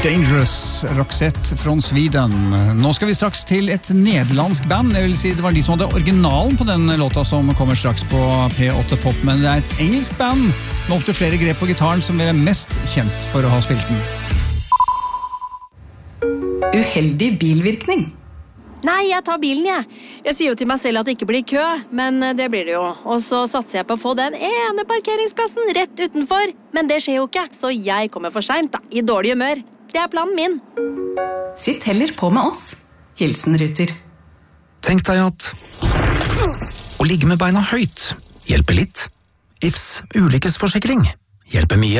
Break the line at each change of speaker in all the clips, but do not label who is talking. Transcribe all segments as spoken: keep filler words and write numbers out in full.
Dangerous, Roxette från Sweden. Nå skal vi straks til et nederlandsk band. Jeg vil si det var de som hadde originalen på den låta som kommer straks på P åtte Pop, men det er et engelsk band med opp til flere grep på gitaren som er mest kjent for å ha spilt den.
Uheldig bilvirkning.
Nei, jeg tar bilen, jeg. Jeg sier jo til meg selv at det ikke blir kø, men det blir det jo. Og så satser jeg på å få den ene parkeringsplassen rett utenfor. Men det skjer jo ikke, så jeg kommer for sent da, i dårlig humør. Det er planen min.
Sitt heller på med oss. Hilsen Ruter.
Tenk deg at å ligge med beina høyt hjelper litt. I F S ulykkesforsikring hjelper mye.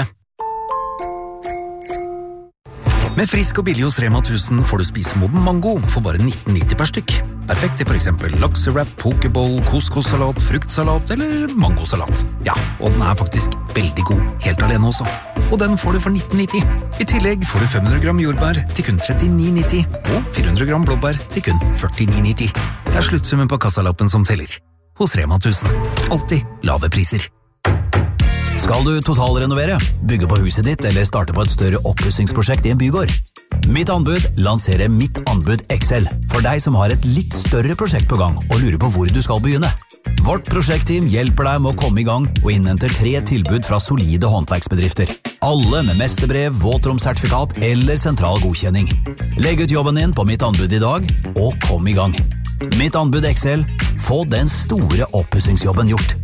Med frisk og billig hos Rema tusen får du spise moden mango for bare nitten nitti per stykk. Perfekt til for eksempel laksewrap, pokeball, couscous-salat, fruktsalat eller mangosalat. Ja, og den er faktisk veldig god, helt alene også. Og den får du for nitten nitti. I tillegg får du fem hundre gram jordbær til kun trettini nitti og fire hundre gram blåbær til kun førtini nitti. Det er sluttsummen på kassalappen som teller. Hos Rema tusen. Alltid lave priser. Skal du totalrenovere, bygge på huset ditt eller starte på et større oppussingsprosjekt i en bygård? Mitt anbud lanserer Mitt anbud X L for deg som har et litt større prosjekt på gang og lurer på hvor du skal begynne. Vårt prosjektteam hjelper deg med å komme i gang og innhenter tre tilbud fra solide håndverksbedrifter. Alle med mesterbrev, våtromsertifikat eller sentral godkjenning. Legg ut jobben din på Mitt anbud i dag og kom i gang. Mitt anbud X L. Få den store oppussingsjobben gjort.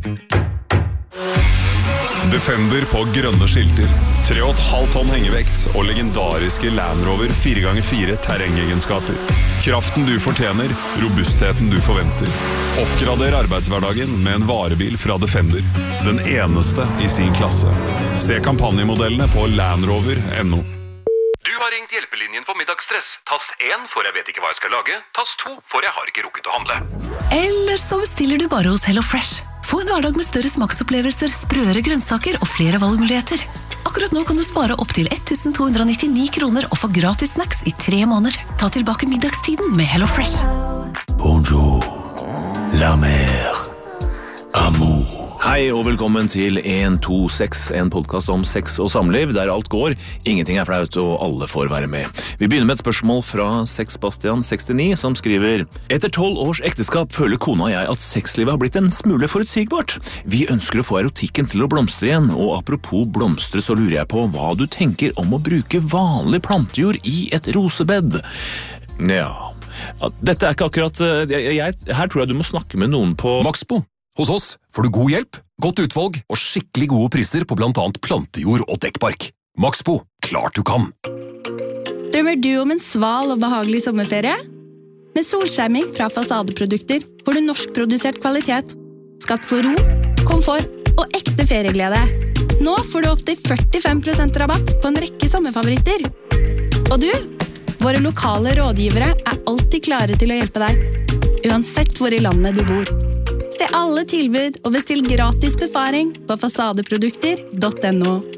Defender på grønne skilter, tre og et halvt tonn hengevekt og legendariske Land Rover fire ganger fire terrengegenskaper. Kraften du fortjener, robustheten du forventer. Oppgrader arbeidshverdagen med en varebil fra Defender. Den eneste i sin klasse. Se kampanjemodellene på landrover punktum no.
Du har ringt hjelpelinjen for middagsstress. Tast én for jeg vet ikke hva jeg skal lage. Tast to for jeg har ikke rukket å handle.
Eller så bestiller du bare hos Hello Fresh. Få en hverdag med større smaksopplevelser, sprøere grønnsaker og flere valgmuligheter. Akkurat nå kan du spare opp til ett tusen to hundre nittini kroner og få gratis snacks i tre måneder. Ta tilbake middagstiden med Hello Fresh.
Bonjour, la mer, amour. Hei og velkommen til en to seks, en podcast om sex og samliv, der alt går, ingenting er flaut og alle får være med. Vi begynner med et spørsmål fra Sexbastian sekstini som skriver: Etter tolv års ekteskap føler kona og jeg at sexlivet har blitt en smule forutsigbart. Vi ønsker å få erotikken til å blomstre igjen, og apropos blomstre så lurer jeg på hva du tenker om å bruke vanlig plantejord i et rosebed. Ja, dette er ikke akkurat... Jeg, jeg, her tror jeg du må snakke med noen på
Maxbo. Hos oss får du god hjelp, godt utvalg og skikkelig gode priser på blant annet plantejord og dekkbark. Maxbo, klart du kan!
Drømmer du om en sval og behagelig sommerferie? Med solskjerming fra Fasadeprodukter får du norskprodusert kvalitet, skapt for ro, komfort og ekte ferieglede. Nå får du opp til førtifem prosent rabatt på en rekke sommerfavoritter. Og du, våre lokale rådgivere er alltid klare til å hjelpe deg, uansett hvor i landet du bor. Se alle tilbud og bestill gratis befaring på fasadeprodukter punktum no.